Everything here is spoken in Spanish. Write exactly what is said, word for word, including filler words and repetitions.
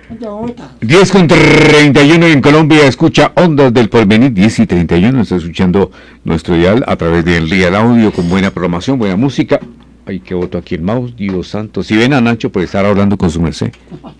diez con treinta y uno en Colombia, escucha Ondas del Porvenir, diez y treinta y uno, está escuchando nuestro dial a través del Real Audio con buena programación, buena música. Ay, que voto aquí el mouse, Dios santo. Si ven a Nacho por estar hablando con su merced.